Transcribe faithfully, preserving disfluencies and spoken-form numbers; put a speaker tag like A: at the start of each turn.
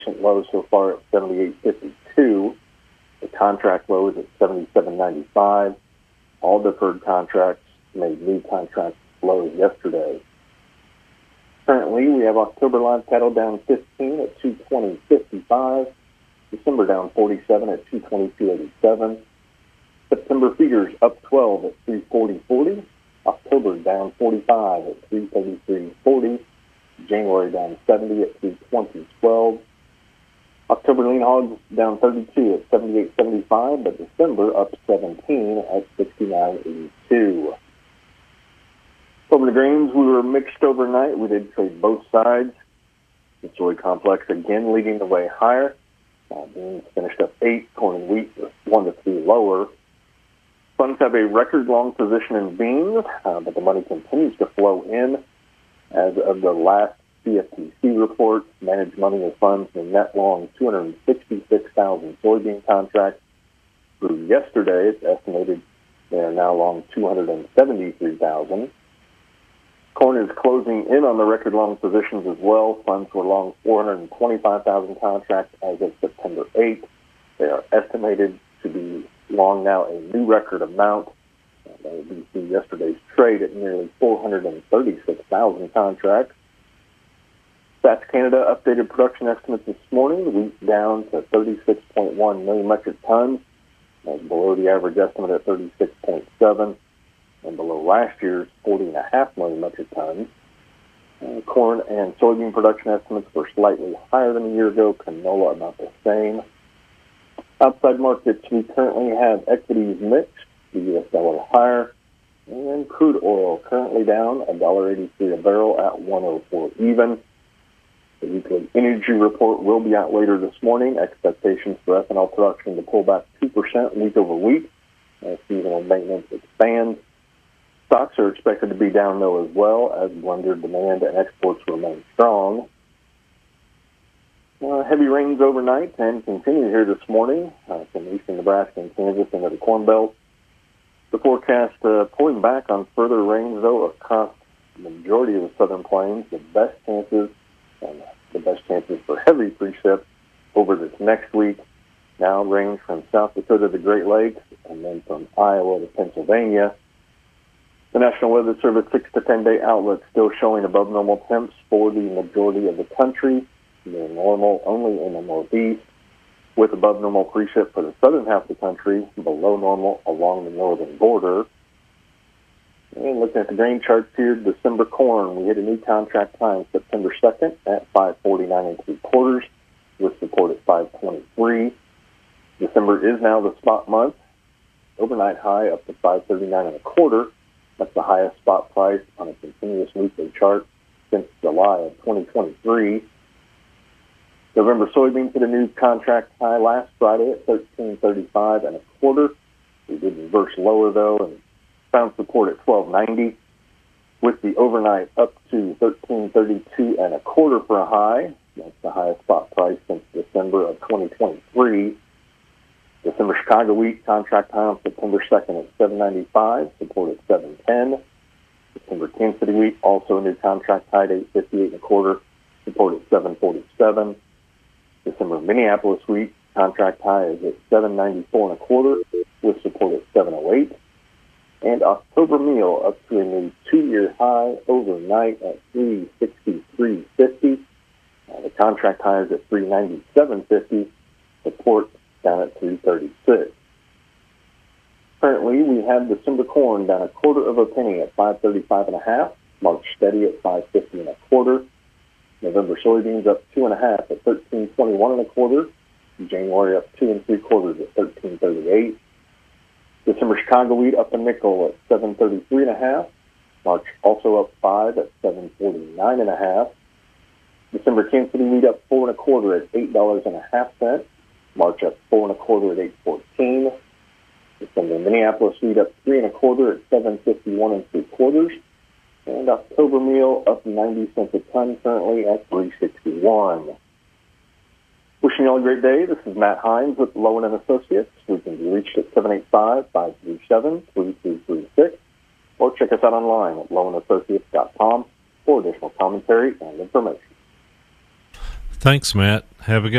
A: low so far at seventy-eight fifty-two. The contract low is at seventy-seven ninety-five. All deferred contracts made new contract lows yesterday. Currently, we have October live cattle down fifteen at two twenty fifty-five. December down forty-seven at two twenty-two eighty-seven. September feeders up twelve at three forty forty. October down forty-five at three thirty-three forty. January down seventy at three twenty twelve. October lean hogs down thirty-two at seventy-eight seventy-five, but December up seventeen at sixty-nine eighty-two. Over the grains, we were mixed overnight. We did trade both sides. The soy complex again leading the way higher. Uh, beans finished up eight, corn and wheat one to three lower. Funds have a record long position in beans, uh, but the money continues to flow in. As of the last C F T C report, managed money and funds were net long two hundred sixty-six thousand soybean contracts. Through yesterday, it's estimated they are now long two hundred seventy-three thousand. Corn is closing in on the record long positions as well. Funds were long four hundred twenty-five thousand contracts as of September eighth. They are estimated to be long now a new record amount. That would be through yesterday's trade at nearly four hundred thirty-six thousand contracts. Stats Canada updated production estimates this morning. Wheat down to thirty-six point one million metric tons. That's below the average estimate at thirty-six point seven. And below last year's forty point five million metric tons. Uh, corn and soybean production estimates were slightly higher than a year ago. Canola about the same. Outside markets, we currently have equities mixed. The U S dollar higher. And crude oil currently down one dollar eighty-three a barrel at one oh four even. The weekly energy report will be out later this morning. Expectations for ethanol production to pull back two percent week over week as seasonal maintenance expands. Stocks are expected to be down, though, as well, as blender demand and exports remain strong. Uh, heavy rains overnight and continue here this morning uh, from eastern Nebraska and Kansas into the Corn Belt. The forecast uh, pulling back on further rains, though, across the majority of the southern plains. The best chances and the best chances for heavy precip over this next week now range from South Dakota to the Great Lakes and then from Iowa to Pennsylvania. The National Weather Service six to ten day outlook still showing above normal temps for the majority of the country. They're normal only in the northeast, with above normal precip for the southern half of the country, below normal along the northern border. And looking at the grain charts here, December corn, we hit a new contract high on September second at five forty-nine and three quarters, with support at five twenty-three. December is now the spot month. Overnight high up to five thirty-nine and a quarter. That's the highest spot price on a continuous weekly chart since July of twenty twenty-three. November soybeans hit a new contract high last Friday at thirteen thirty-five and a quarter. We did reverse lower though and found support at twelve ninety, with the overnight up to thirteen thirty-two and a quarter for a high. That's the highest spot price since December of twenty twenty-three. December Chicago wheat contract high on September second at seven ninety-five, support at seven ten. December Kansas City wheat also a new contract high at eight fifty-eight and a quarter, support at seven forty-seven. December Minneapolis wheat contract high is at seven ninety-four and a quarter, with support at seven oh eight. And October meal up to a new two-year high overnight at three sixty-three fifty. Uh, the contract high is at three ninety-seven fifty, support down at three thirty-six. Currently, we have December corn down a quarter of a penny at five thirty-five and a half. March steady at five fifty and a quarter. November soybeans up two and a half at thirteen twenty-one and a quarter. January up two and three quarters at thirteen thirty-eight. December Chicago wheat up a nickel at seven thirty-three and a half. March also up five at seven forty-nine and a half. December Kansas City wheat up four and a quarter at eight dollars and a half cents. March up four and a quarter at eight fourteen. December Minneapolis wheat up three and a quarter at seven fifty-one and three quarters. And October meal up ninety cents a ton currently at three sixty-one. Wishing you all a great day. This is Matt Hines with Lowen and Associates. We can be reached at seven eight five, five three seven, three three three six or check us out online at lowen associates dot com for additional commentary and information.
B: Thanks, Matt. Have a good